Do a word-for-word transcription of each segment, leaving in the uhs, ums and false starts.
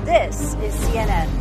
This is C N N.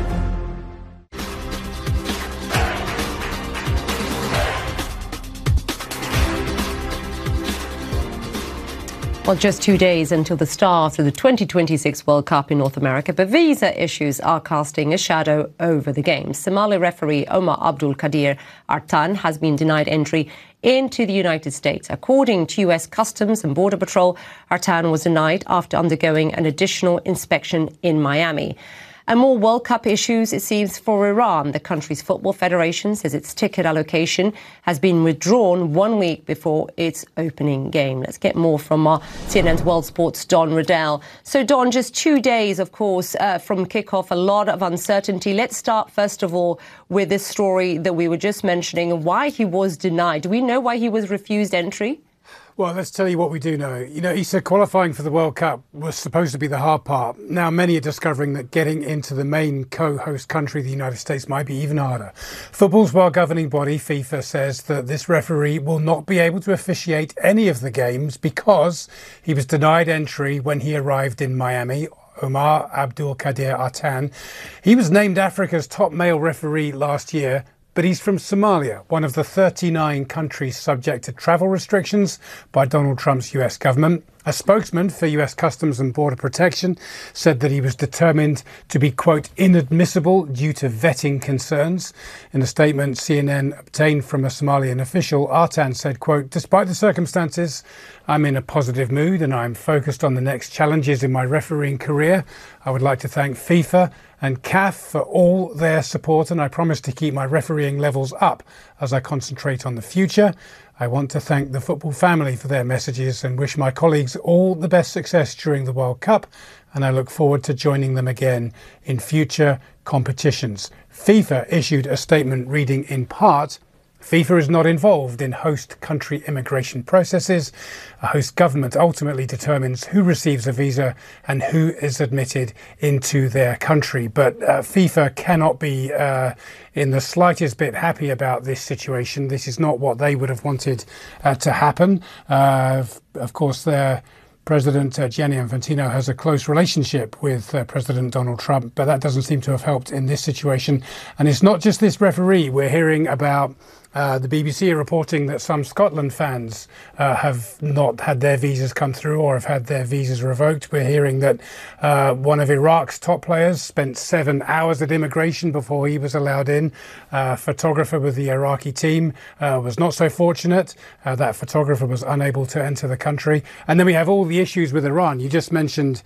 Well, just two days until the start of the twenty twenty-six World Cup in North America, but visa issues are casting a shadow over the games. Somali referee Omar Abdul Kadir Artan has been denied entry into the United States. According to U S Customs and Border Patrol, Artan was denied after undergoing an additional inspection in Miami. And more World Cup issues, it seems, for Iran. The country's football federation says its ticket allocation has been withdrawn one week before its opening game. Let's get more from our C N N's World Sports' Don Riddell. So, Don, just two days, of course, uh, from kickoff, a lot of uncertainty. Let's start, first of all, with this story that we were just mentioning, why he was denied. Do we know why he was refused entry? Well, let's tell you what we do know. You know, he said qualifying for the World Cup was supposed to be the hard part. Now, many are discovering that getting into the main co-host country, the United States, might be even harder. Football's world governing body, FIFA, says that this referee will not be able to officiate any of the games because he was denied entry when he arrived in Miami. Omar Abdul Kadir Artan. He was named Africa's top male referee last year, but he's from Somalia, one of the thirty-nine countries subject to travel restrictions by Donald Trump's U S government. A spokesman for U S Customs and Border Protection said that he was determined to be, quote, inadmissible due to vetting concerns. In a statement C N N obtained from a Somalian official, Artan said, quote, despite the circumstances, I'm in a positive mood and I'm focused on the next challenges in my refereeing career. I would like to thank FIFA and C A F for all their support, and I promise to keep my refereeing levels up as I concentrate on the future. I want to thank the football family for their messages and wish my colleagues all the best success during the World Cup, and I look forward to joining them again in future competitions. FIFA issued a statement reading in part, FIFA is not involved in host country immigration processes. A host government ultimately determines who receives a visa and who is admitted into their country. But uh, FIFA cannot be uh, in the slightest bit happy about this situation. This is not what they would have wanted uh, to happen. Uh, of course, their President uh, Gianni Infantino has a close relationship with uh, President Donald Trump, but that doesn't seem to have helped in this situation. And it's not just this referee. We're hearing about Uh, the B B C are reporting that some Scotland fans uh, have not had their visas come through or have had their visas revoked. We're hearing that uh, one of Iraq's top players spent seven hours at immigration before he was allowed in. Uh, a photographer with the Iraqi team uh, was not so fortunate. Uh, that photographer was unable to enter the country. And then we have all the issues with Iran. You just mentioned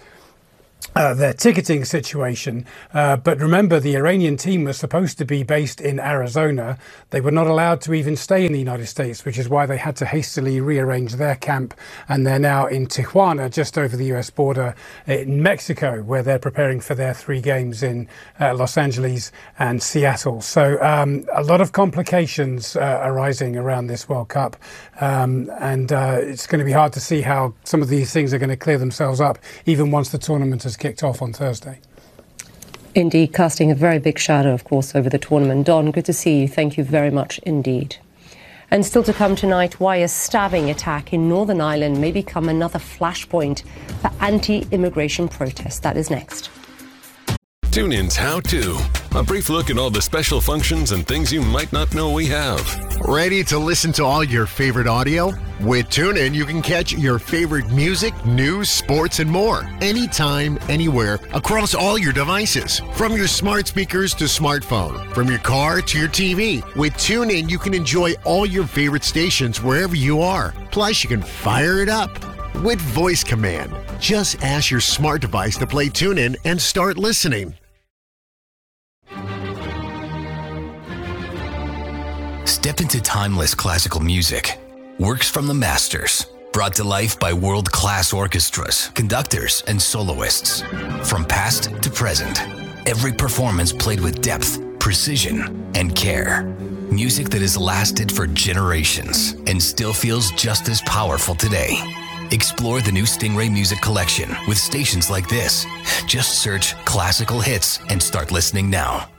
Uh, their ticketing situation. Uh, but remember, the Iranian team was supposed to be based in Arizona. They were not allowed to even stay in the United States, which is why they had to hastily rearrange their camp. And they're now in Tijuana, just over the U S border in Mexico, where they're preparing for their three games in uh, Los Angeles and Seattle. So um, a lot of complications uh, arising around this World Cup. Um, and uh, it's going to be hard to see how some of these things are going to clear themselves up, even once the tournament has kicked off on Thursday. Indeed, casting a very big shadow, of course, over the tournament. Don, good to see you. Thank you very much indeed. And still to come tonight, why a stabbing attack in Northern Ireland may become another flashpoint for anti-immigration protests. That is next. TuneIn's How To. A brief look at all the special functions and things you might not know we have. Ready to listen to all your favorite audio? With TuneIn, you can catch your favorite music, news, sports, and more. Anytime, anywhere, across all your devices. From your smart speakers to smartphone. From your car to your T V. With TuneIn, you can enjoy all your favorite stations wherever you are. Plus, you can fire it up with voice command. Just ask your smart device to play TuneIn and start listening. Step into timeless classical music. Works from the masters. Brought to life by world-class orchestras, conductors, and soloists. From past to present. Every performance played with depth, precision, and care. Music that has lasted for generations and still feels just as powerful today. Explore the new Stingray Music Collection with stations like this. Just search classical hits and start listening now.